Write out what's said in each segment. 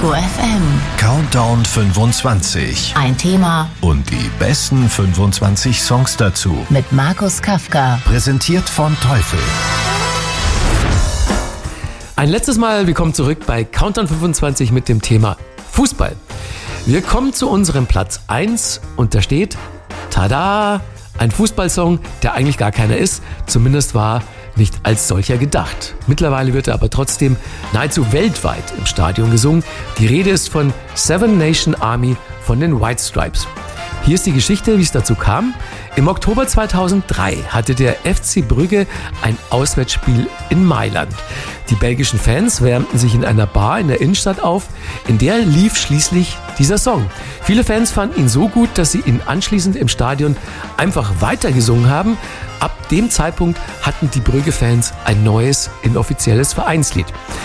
Ego FM. Countdown 25. Ein Thema Und die besten 25 Songs dazu. mit Markus Kafka. Präsentiert von Teufel. Ein letztes Mal willkommen zurück bei Countdown 25 mit dem Thema Fußball. Wir kommen zu unserem Platz 1 und da steht, tada, ein Fußballsong, der eigentlich gar keiner ist, zumindest war nicht als solcher gedacht. Mittlerweile wird er aber trotzdem nahezu weltweit im Stadion gesungen. Die Rede ist von Seven Nation Army von den White Stripes. Hier ist die Geschichte, wie es dazu kam. Im Oktober 2003 hatte der FC Brügge ein Auswärtsspiel in Mailand. Die belgischen Fans wärmten sich in einer Bar in der Innenstadt auf. In der lief schließlich dieser Song. Viele Fans fanden ihn so gut, dass sie ihn anschließend im Stadion einfach weitergesungen haben. Ab dem Zeitpunkt hatten die Brügge-Fans ein neues, inoffizielles Vereinslied.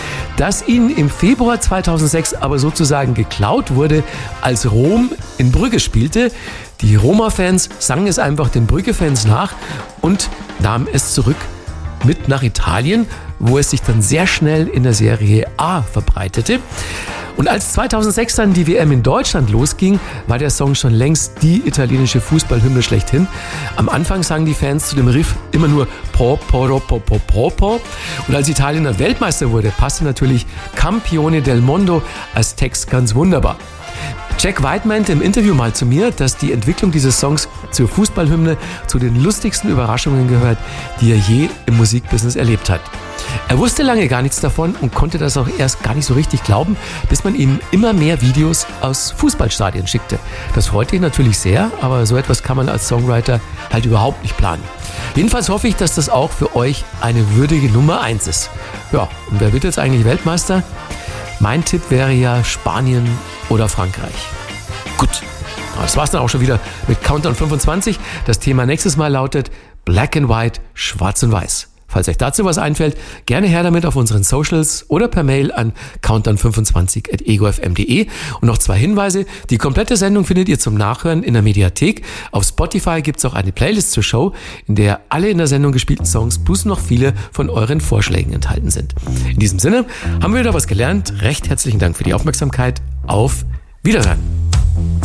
Das ihnen im Februar 2006 aber sozusagen geklaut wurde, als Rom in Brügge spielte. Die Roma-Fans sangen es einfach den Brügge-Fans nach und nahmen es zurück mit nach Italien, wo es sich dann sehr schnell in der Serie A verbreitete. Und als 2006 dann die WM in Deutschland losging, war der Song schon längst die italienische Fußballhymne schlechthin. Am Anfang sangen die Fans zu dem Riff immer nur po, po, po, po, po, po. Und als Italien dann Weltmeister wurde, passte natürlich Campione del Mondo als Text ganz wunderbar. Jack White meinte im Interview mal zu mir, dass die Entwicklung dieses Songs zur Fußballhymne zu den lustigsten Überraschungen gehört, die er je im Musikbusiness erlebt hat. Er wusste lange gar nichts davon und konnte das auch erst gar nicht so richtig glauben, bis man ihm immer mehr Videos aus Fußballstadien schickte. Das freute ihn natürlich sehr, aber so etwas kann man als Songwriter halt überhaupt nicht planen. Jedenfalls hoffe ich, dass das auch für euch eine würdige Nummer 1 ist. Ja, und wer wird jetzt eigentlich Weltmeister? Mein Tipp wäre ja Spanien oder Frankreich. Gut, das war's dann auch schon wieder mit Countdown 25. Das Thema nächstes Mal lautet Black and White, Schwarz und Weiß. Falls euch dazu was einfällt, gerne her damit auf unseren Socials oder per Mail an countdown25@egofm.de. Und noch 2 Hinweise. Die komplette Sendung findet ihr zum Nachhören in der Mediathek. Auf Spotify gibt es auch eine Playlist zur Show, in der alle in der Sendung gespielten Songs plus noch viele von euren Vorschlägen enthalten sind. In diesem Sinne haben wir wieder was gelernt. Recht herzlichen Dank für die Aufmerksamkeit. Auf Wiederhören.